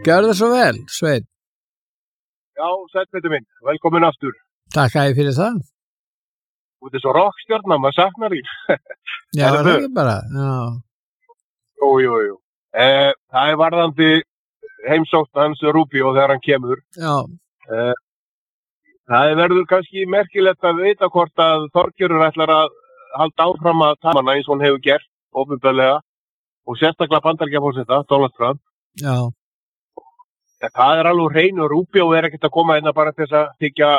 Gjörðu svo vel, Sveinn. Já, sæll minn, velkomin aftur. Takk fyrir það. Þú ert svo rockstjarna, maður saknar því. Já, það er ekki bara, já. Jú. Það er varðandi heimsókn hans Rubio þegar hann kemur. Já. Það verður kannski merkilegt að vita hvort að Þorgerður ætlar að halda áfram að tala hana eins og hann hefur gert, opinberlega, og sérstaklega Bandaríkjaforseta, Donald Trump. Já. Það er alveg hreinu, Rubio er ekkert að koma hérna bara til þess að þykja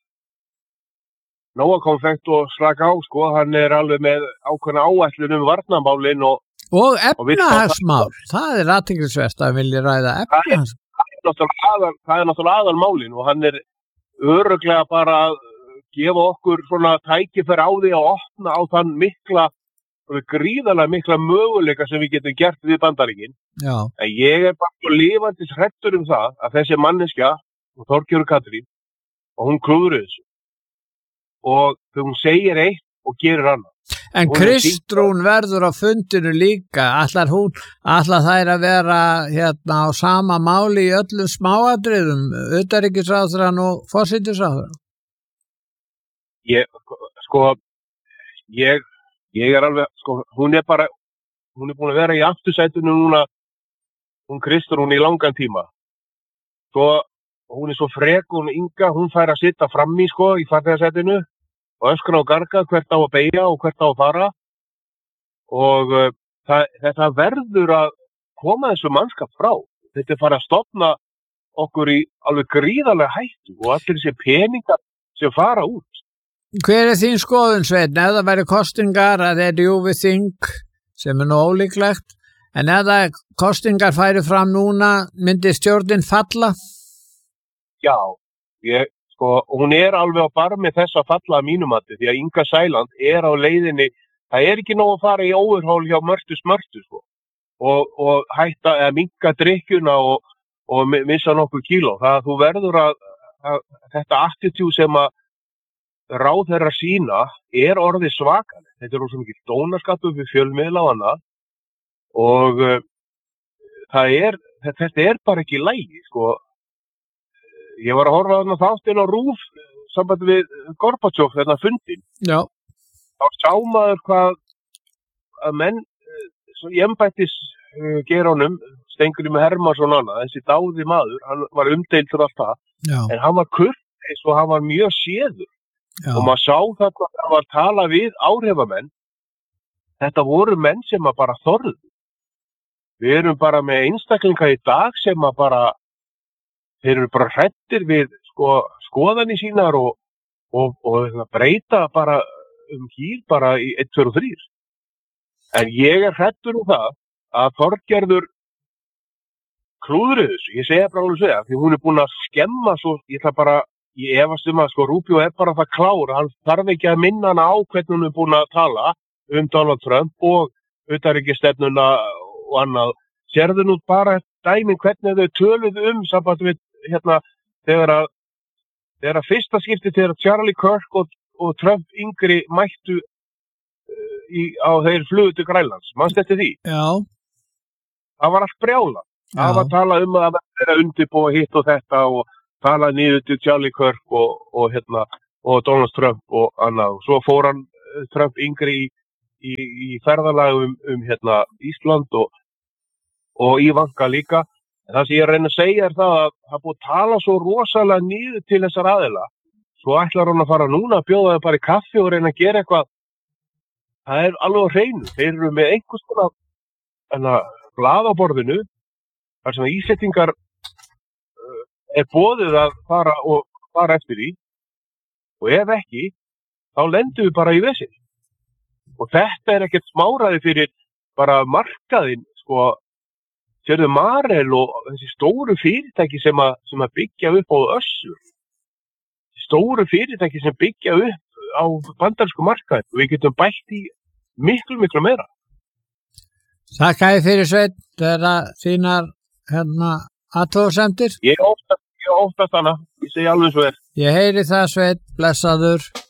nóga konfekt og slaka á, sko. Hann er alveg með ákveðna áætlun varnarmálin og efnahagsmál. Það er athyglisvert að vilja ræða efnahagsmál. Það er náttúrulega aðalmálin og hann er örugglega bara að gefa okkur svona tækifæri á því að opna á þann gríðarlega mikla möguleika sem við getum gert við Bandaríkin. Já. En ég er bara lifandi hræddur það að þessi manneskja, Þorgerður Katrín, og hún klúðrar þessu. Og þegar hún segir eitt og gerir annað. En Kristrún verður á fundinu líka. Ætlar þær að vera hérna á sama máli í öllum smáatriðum, utanríkisráðherrann og forsætisráðherrann? Ég er alveg, hún er búin að vera í aftursætinu núna, hún Kristrún í langan tíma. Hún er svo frek, hún Inga, hún fær að sitta frammi, í farþegasætinu og öskra og garga hvert á að beygja og hvert á að fara. Og þetta verður að koma þessu mannskap frá. Þetta er farið að stofna okkur í alveg gríðarlega hættu og allir þessi peningar sem fara út. Hver er þín skoðun, Sveinn? Ef það væri kostingar að við þing, sem er nú ólíklegt, en ef það kostingar færi fram núna, myndi stjórnin falla? Já, hún er alveg á barmi þess að falla að mínumati, því að Inga Sæland er á leiðinni, það er ekki nóg að fara í óverhól hjá mörtu, og hætta að minnka drykkjuna og missa nokkuð kíló. Það þú verður að þetta attitúd sem að ráðherrar sína er orðið svakalegt. Þetta er svo mikið dónaskapur við fjölmiðla og annað og þetta er bara ekki í lagi, Ég var að horfa þarna þáttinn á RÚV sambandi við Gorbatsjov þarna fundin. Já. Þá sá maður hvað að menn í embættis geirunum, Steingrímur Hermannsson annað, þessi dáði maður, hann var umdeildur allt það, en hann var kurteis og hann var mjög séður. Já. Og maður sá þarna að það var að tala við áhrifamenn. Þetta voru menn sem að bara þorðu. Við erum bara með einstaklinga í dag sem að bara, þeir eru bara hræddir við skoðanir sínar og breyta bara hýr bara í 1, 2 og 3. En ég er hræddur það að Þorgerður klúðri þessu. Ég segja bara alveg segja, því hún er búin að skemma svo, ég efast að Rubio er bara það klár, hann þarf ekki að minna hana á hvernig hún er búin að tala Donald Trump og utanríkisstefnuna og annað. Sérðu nú bara dæmin hvernig þau töluðu samband við þegar fyrsta skipti þegar Charlie Kirk og Trump yngri mættu á þeir flugu til Grænlands. Manstu eftir því? Já. Það var allt brjála. Það var að tala að það vera undirbúa hitt og þetta og tala niður til Charlie Kirk og Donald Trump og annað. Svo fór hann Trump yngri í ferðalagi Ísland og Ivanka líka. En það sem ég reyna að segja er það að það búið að tala svo rosalega niður til þessar aðila. Svo ætlar hann að fara núna að bjóða það bara í kaffi og reyna að gera eitthvað. Það er alveg á hreinu. Þeir eru með einhvers konar blað á borðinu þar sem Íslendingar er boðið að fara eftir því og ef ekki, þá lendum við bara í vesen. Og þetta er ekkert smáræði fyrir bara markaðinn, sérðu Marel og þessi stóru fyrirtæki sem að byggja upp á Össur. Stóru fyrirtæki sem byggja upp á bandarísku markaði og við getum bætt í miklu meira. Takk fyrir Sveinn, þeirra þínar athugasemdir. Ég óttast hana, ég segi alveg svo er. Ég heyri það Sveinn, blessaður.